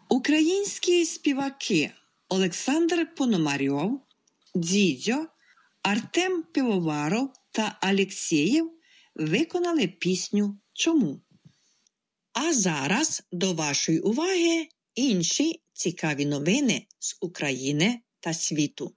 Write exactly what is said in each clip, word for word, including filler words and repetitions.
Українські співаки Олександр Пономарьов, Дзідзьо, Артем Пивоваров та Алєксєєв виконали пісню «Чому?». А зараз до вашої уваги інші цікаві новини з України та світу.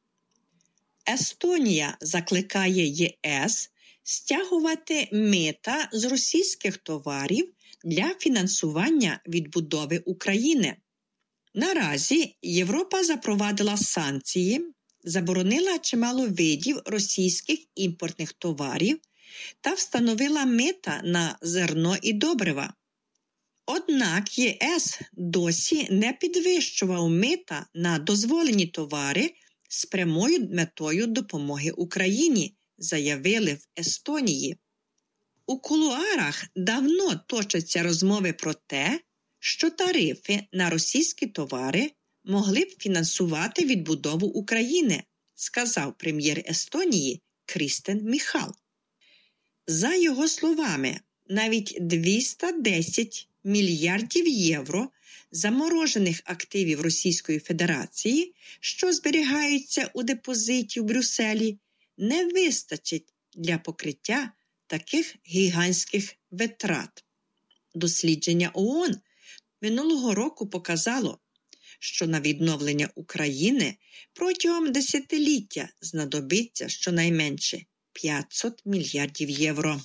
Естонія закликає ЄС стягувати мита з російських товарів для фінансування відбудови України. Наразі Європа запровадила санкції, заборонила чимало видів російських імпортних товарів та встановила мита на зерно і добрива. Однак ЄС досі не підвищував мита на дозволені товари з прямою метою допомоги Україні, заявили в Естонії. У кулуарах давно точаться розмови про те, що тарифи на російські товари могли б фінансувати відбудову України, сказав прем'єр Естонії Крістен Міхал. За його словами, навіть двісті десять мільярдів євро заморожених активів Російської Федерації, що зберігаються у депозиті в Брюсселі, не вистачить для покриття таких гігантських витрат. Дослідження ООН минулого року показало, що на відновлення України протягом десятиліття знадобиться щонайменше п'ятсот мільярдів євро.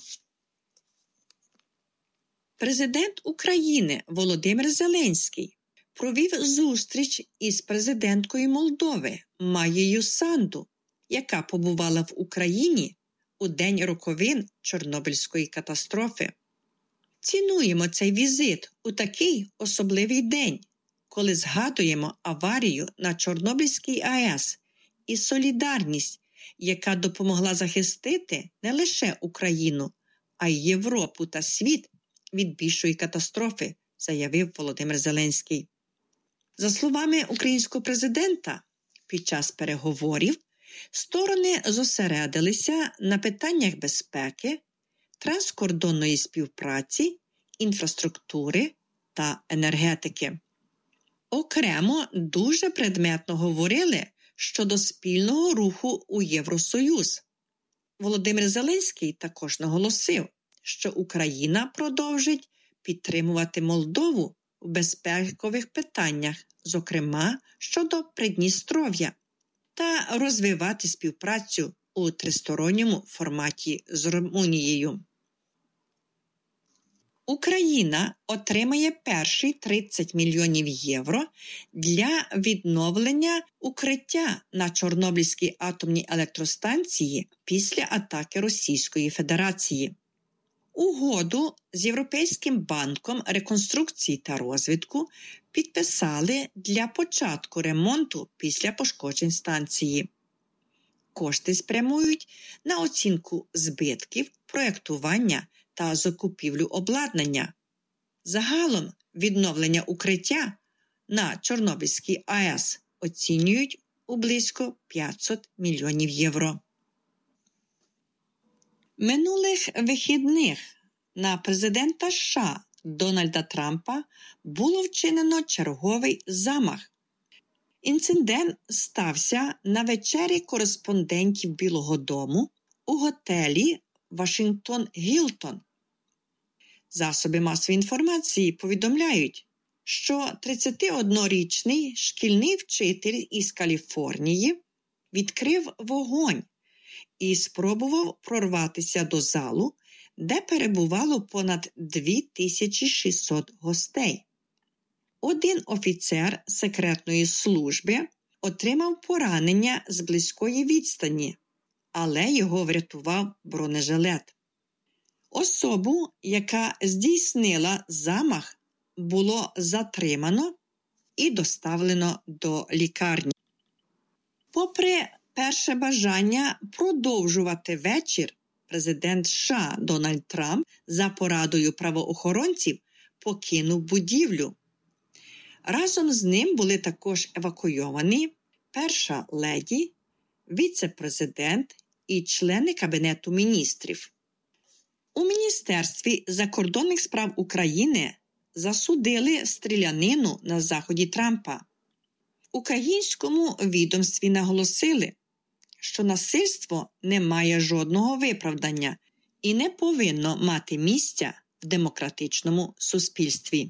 Президент України Володимир Зеленський провів зустріч із президенткою Молдови Майєю Санду, яка побувала в Україні у день роковин Чорнобильської катастрофи. Цінуємо цей візит у такий особливий день, коли згадуємо аварію на Чорнобильській АЕС і солідарність, яка допомогла захистити не лише Україну, а й Європу та світ від більшої катастрофи, заявив Володимир Зеленський. За словами українського президента, під час переговорів сторони зосередилися на питаннях безпеки, транскордонної співпраці, інфраструктури та енергетики. Окремо дуже предметно говорили щодо спільного руху у Євросоюз. Володимир Зеленський також наголосив, що Україна продовжить підтримувати Молдову в безпекових питаннях, зокрема щодо Придністров'я, та розвивати співпрацю у тристоронньому форматі з Румунією. Україна отримає перші тридцять мільйонів євро для відновлення укриття на Чорнобильській атомній електростанції після атаки Російської Федерації. Угоду з Європейським банком реконструкції та розвитку підписали для початку ремонту після пошкоджень станції. Кошти спрямують на оцінку збитків, проєктування та закупівлю обладнання. Загалом відновлення укриття на Чорнобильській АЕС оцінюють у близько п'ятсот мільйонів євро. Минулих вихідних на президента США Дональда Трампа було вчинено черговий замах. Інцидент стався на вечері кореспондентів Білого дому у готелі Вашингтон Гілтон. Засоби масової інформації повідомляють, що тридцятиоднорічний шкільний вчитель із Каліфорнії відкрив вогонь і спробував прорватися до залу, де перебувало понад дві тисячі шістсот гостей. Один офіцер секретної служби отримав поранення з близької відстані, але його врятував бронежилет. Особу, яка здійснила замах, було затримано і доставлено до лікарні. Попри перше бажання продовжувати вечір, президент США Дональд Трамп за порадою правоохоронців покинув будівлю. Разом з ним були також евакуйовані перша леді, віце-президент і члени Кабінету міністрів. У Міністерстві закордонних справ України засудили стрілянину на заході Трампа. В українському відомстві наголосили, що насильство не має жодного виправдання і не повинно мати місця в демократичному суспільстві.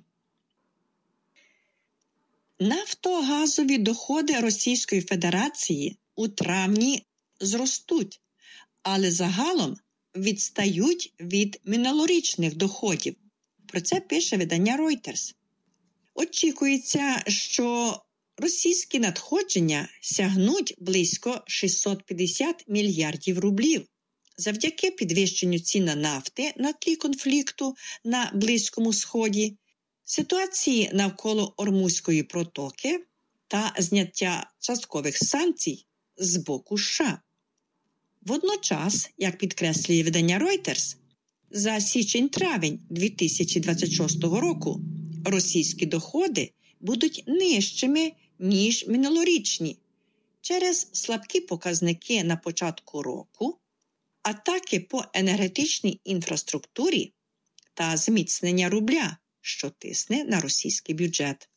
Нафтогазові доходи Російської Федерації у травні зростуть, але загалом відстають від минулорічних доходів. Про це пише видання Reuters. Очікується, що російські надходження сягнуть близько шістсот п'ятдесят мільярдів рублів завдяки підвищенню цін на нафти на тлі конфлікту на Близькому Сході, ситуації навколо Ормузької протоки та зняття часткових санкцій з боку США. Водночас, як підкреслює видання Reuters, за січень-травень дві тисячі двадцять шостого року російські доходи будуть нижчими, ніж минулорічні, через слабкі показники на початку року, атаки по енергетичній інфраструктурі та зміцнення рубля, що тисне на російський бюджет.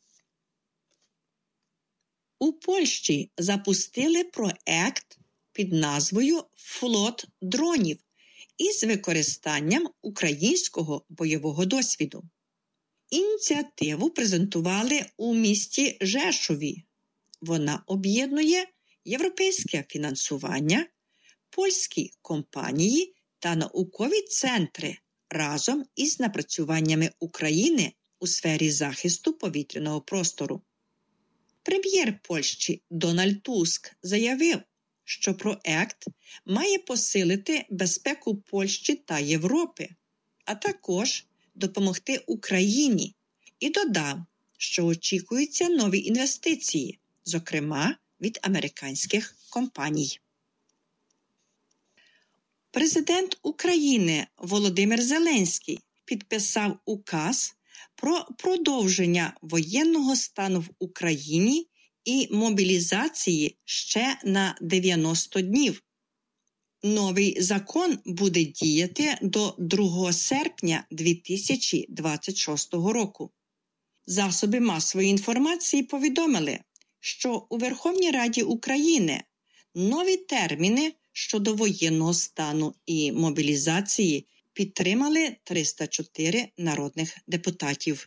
У Польщі запустили проект під назвою «Флот дронів» із використанням українського бойового досвіду. Ініціативу презентували у місті Жешові. Вона об'єднує європейське фінансування, польські компанії та наукові центри разом із напрацюваннями України у сфері захисту повітряного простору. Прем'єр Польщі Дональд Туск заявив, що проект має посилити безпеку Польщі та Європи, а також допомогти Україні, і додав, що очікуються нові інвестиції, зокрема від американських компаній. Президент України Володимир Зеленський підписав указ про продовження воєнного стану в Україні і мобілізації ще на дев'яносто днів. Новий закон буде діяти до другого серпня дві тисячі двадцять шостого року. Засоби масової інформації повідомили, що у Верховній Раді України нові терміни щодо воєнного стану і мобілізації підтримали триста чотири народних депутатів.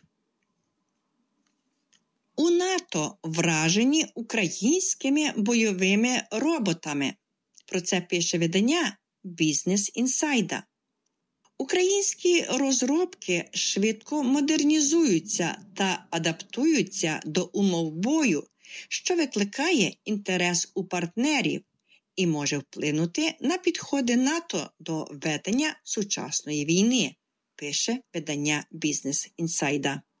У НАТО вражені українськими бойовими роботами. Про це пише видання Business Insider. Українські розробки швидко модернізуються та адаптуються до умов бою, що викликає інтерес у партнерів і може вплинути на підходи НАТО до ведення сучасної війни, пише видання Business Insider.